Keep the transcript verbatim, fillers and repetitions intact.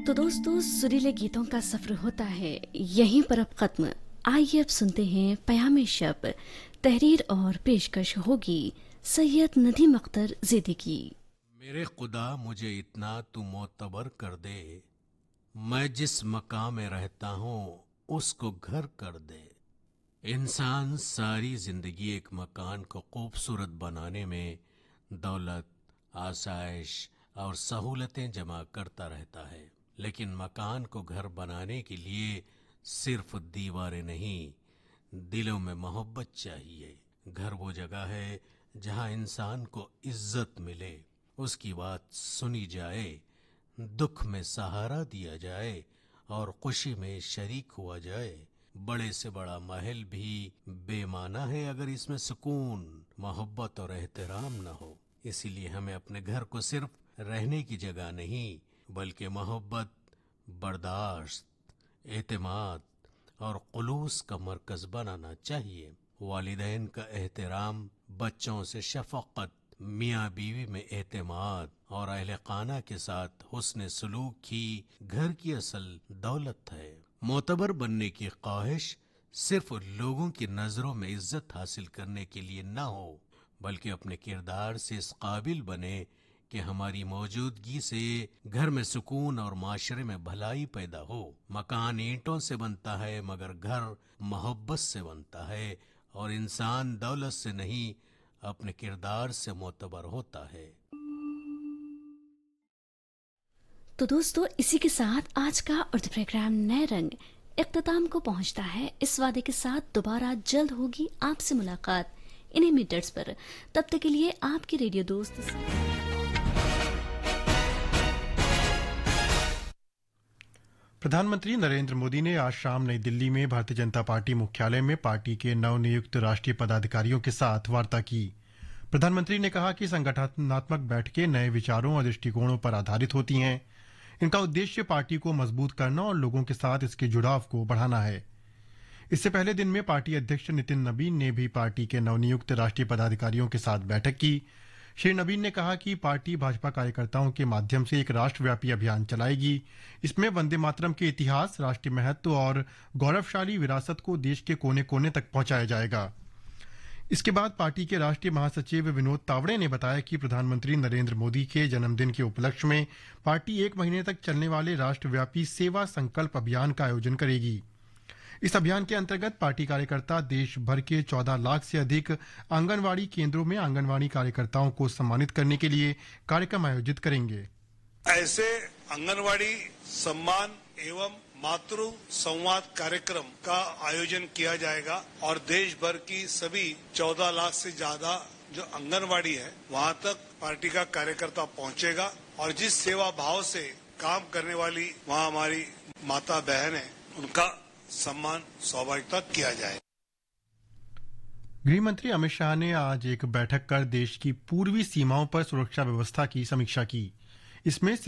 तो दोस्तों सुरीले गीतों का सफर होता है यहीं पर अब खत्म। आइए अब सुनते हैं पयामे शब। तहरीर और पेशकश होगी सैयद नदीम अख्तर ज़ैदी की। मेरे खुदा मुझे इतना तू मोतबर कर दे, मैं जिस मकाम में रहता हूँ उसको घर कर दे। इंसान सारी जिंदगी एक मकान को खूबसूरत बनाने में दौलत, आसाइश और सहूलतें जमा करता रहता है, लेकिन मकान को घर बनाने के लिए सिर्फ दीवारें नहीं, दिलों में मोहब्बत चाहिए। घर वो जगह है जहाँ इंसान को इज्जत मिले, उसकी बात सुनी जाए, दुख में सहारा दिया जाए और खुशी में शरीक हुआ जाए। बड़े से बड़ा महल भी बेमाना है अगर इसमें सुकून, मोहब्बत और एहतराम न हो। इसीलिए हमें अपने घर को सिर्फ रहने की जगह नहीं, बल्कि मोहब्बत, बर्दाश्त, एतमाद और खुलूस का मरकज बनाना चाहिए। वालिदैन का एहतराम, बच्चों से शफकत, मियाँ बीवी में एतमाद और अहले खाना के साथ हुस्न सलूक ही घर की असल दौलत है। मोतबर बनने की ख्वाहिश सिर्फ लोगों की नजरों में इज्जत हासिल करने के लिए न हो, बल्कि अपने किरदार से इस काबिल बने कि हमारी मौजूदगी से घर में सुकून और माशरे में भलाई पैदा हो। मकान ईंटों से बनता है मगर घर मोहब्बत से बनता है, और इंसान दौलत से नहीं अपने किरदार से मोतबर होता है। तो दोस्तों इसी के साथ आज का उर्दू प्रोग्राम नए रंग इख्तिताम को पहुंचता है। इस वादे के साथ दोबारा जल्द होगी आपसे मुलाकात इन्हीं मीटर्स पर। तब तक के लिए आपकी रेडियो दोस्त प्रधानमंत्री नरेंद्र मोदी ने आज शाम नई दिल्ली में भारतीय जनता पार्टी मुख्यालय में पार्टी के नवनियुक्त राष्ट्रीय पदाधिकारियों के साथ वार्ता की। प्रधानमंत्री ने कहा कि संगठनात्मक बैठकें नए विचारों और दृष्टिकोणों पर आधारित होती हैं। इनका उद्देश्य पार्टी को मजबूत करना और लोगों के साथ इसके जुड़ाव को बढ़ाना है। इससे पहले दिन में पार्टी अध्यक्ष नितिन नबीन ने भी पार्टी के नवनियुक्त राष्ट्रीय पदाधिकारियों के साथ बैठक की। श्री नबीन ने कहा कि पार्टी भाजपा कार्यकर्ताओं के माध्यम से एक राष्ट्रव्यापी अभियान चलाएगी। इसमें वंदे मातरम के इतिहास, राष्ट्रीय महत्व और गौरवशाली विरासत को देश के कोने कोने तक पहुंचाया जाएगा। इसके बाद पार्टी के राष्ट्रीय महासचिव विनोद तावड़े ने बताया कि प्रधानमंत्री नरेंद्र मोदी के जन्मदिन के उपलक्ष्य में पार्टी एक महीने तक चलने वाले राष्ट्रव्यापी सेवा संकल्प अभियान का आयोजन करेगी। इस अभियान के अंतर्गत पार्टी कार्यकर्ता देश भर के चौदह लाख से अधिक आंगनवाड़ी केंद्रों में आंगनवाड़ी कार्यकर्ताओं को सम्मानित करने के लिए कार्यक्रम आयोजित करेंगे। ऐसे आंगनवाड़ी सम्मान एवं मातृ संवाद कार्यक्रम का आयोजन किया जाएगा और देश भर की सभी चौदह लाख से ज्यादा जो आंगनवाड़ी है वहां तक पार्टी का कार्यकर्ता पहुंचेगा और जिस सेवा भाव से काम करने वाली वहां हमारी माता बहन है उनका सम्मान स्वाभाविकता किया जाए। गृह मंत्री अमित शाह ने आज एक बैठक कर देश की पूर्वी सीमाओं पर सुरक्षा व्यवस्था की समीक्षा की। इसमें